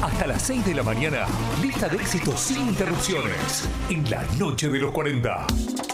Hasta las 6 de la mañana, lista de éxitos sin interrupciones. En la noche de los 40.